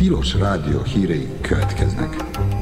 Tilos Rádió hírei következnek.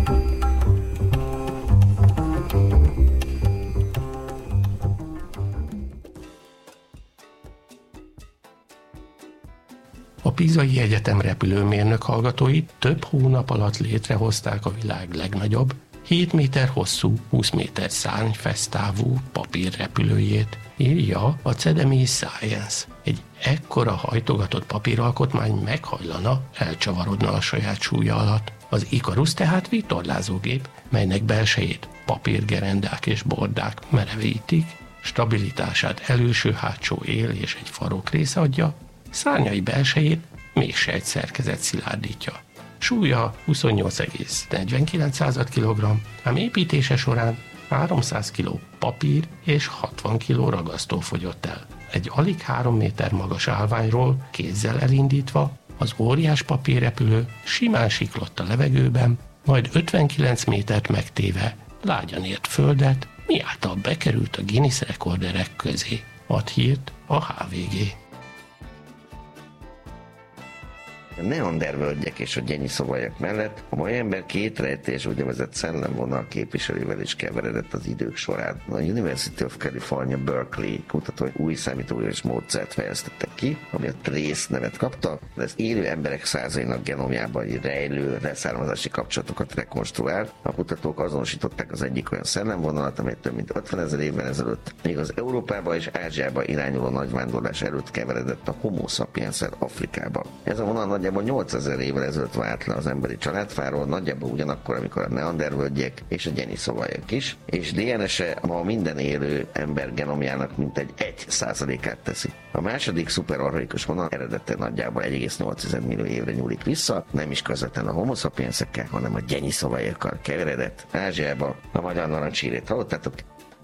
A Pisai Egyetem repülőmérnök hallgatói több hónap alatt létrehozták a világ legnagyobb, 7 méter hosszú, 20 méter szárnyfesztávú papírrepülőjét, írja a CDMI Science. Egy ekkora hajtogatott papíralkotmány meghajlana, elcsavarodna a saját súlya alatt. Az Ikarus tehát vitorlázógép, melynek belsejét papírgerendák és bordák merevítik, stabilitását előső-hátsó él és egy farokrész adja, szárnyai belsejét még sejtszerkezet szilárdítja. Súlya 28,49 kg, ám építése során 300 kg papír és 60 kg ragasztó fogyott el. Egy alig 3 méter magas állványról kézzel elindítva az óriás papírrepülő simán siklott a levegőben, majd 59 métert megtéve lágyan ért földet, miáltal bekerült a Guinness rekorderek közé. Ad hírt a HVG. A neandervölgyek és a gyenyiszobajak mellett a mai ember két rejtélyes úgynevezett szellemvonal képviselővel is keveredett az idők során. A University of California, Berkeley kutatói új számítógépes módszert fejlesztettek ki, ami a Trace nevet kapta, de az élő emberek százainak genomjában rejlő leszármazási kapcsolatokat rekonstruál. A kutatók azonosították az egyik olyan szellemvonalat, amely több mint 50 000 évvel ezelőtt még az Európába és Ázsiába irányuló nagyvándorlás előtt keveredett a Homo sapiens Afrikába. Ez a vonal nagyjából 8000 évvel ezelőtt vált le az emberi családfáról, nagyjából ugyanakkor, amikor a neandervölgyek és a gyenyiszobajak is, és DNS-e ma minden élő ember genomjának mintegy 1%-át teszi. A második szuperarchaikus vonal eredete nagyjából 1,8 millió évre nyúlik vissza, nem is közvetlen a Homo sapiensekkel, hanem a gyennyiszobályokkal keveredett Ázsiába. A magyar narancsírét hallottátok?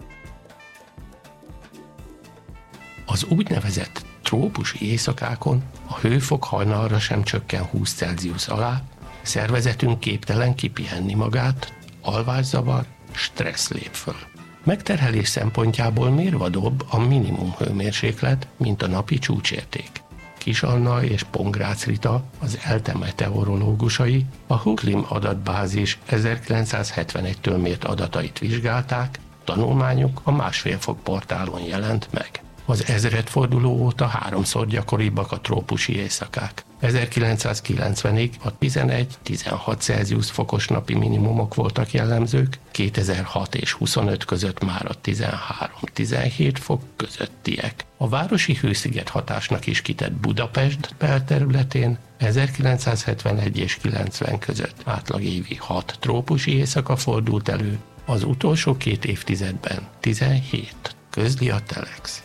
Az úgynevezett trópusi éjszakákon a hőfok hajnalra sem csökken 20 Celsius alá, szervezetünk képtelen kipihenni magát, alvászavar, stressz lép föl. Megterhelés szempontjából mérvadóbb a minimum hőmérséklet, mint a napi csúcsérték. Kis Anna és Pongrácz Rita, az ELTE meteorológusai, a Huklim adatbázis 1971-től mért adatait vizsgálták, tanulmányuk a 1,5 fok portálon jelent meg. Az ezredforduló óta 3-szor gyakoribbak a trópusi éjszakák. 1990-ig a 11-16 Celsius fokos napi minimumok voltak jellemzők, 2006 és 25 között már a 13-17 fok közöttiek. A városi hősziget hatásnak is kitett Budapest belterületén 1971 és 90 között átlag-évi 6 trópusi éjszaka fordult elő, az utolsó 2 évtizedben 17, közli a Telex.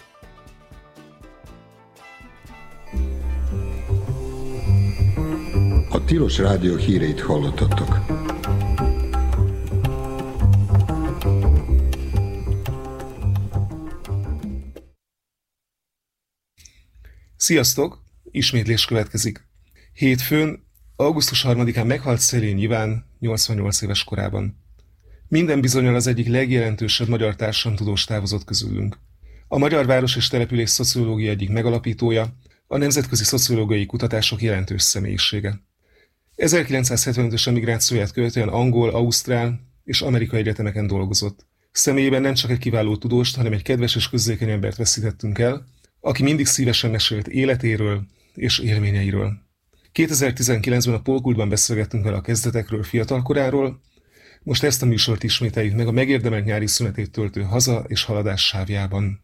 A Tilos Rádió híreit hallottatok. Sziasztok! Ismétlés következik. Hétfőn, augusztus 3-án meghalt Szelényi Iván 88 éves korában. Minden bizonnyal az egyik legjelentősebb magyar társadalomtudós távozott közülünk. A magyar város és település szociológia egyik megalapítója, a nemzetközi szociológiai kutatások jelentős személyisége. 1975-ös emigrációját követően angol, ausztrál és amerikai egyetemeken dolgozott. Személyében nem csak egy kiváló tudóst, hanem egy kedves és közékeny embert veszítettünk el, aki mindig szívesen mesélt életéről és élményeiről. 2019-ben a Polkultban beszélgettünk vele a kezdetekről, fiatalkoráról, most ezt a műsort ismételjük meg a megérdemelt nyári szünetét töltő haza és haladás sávjában.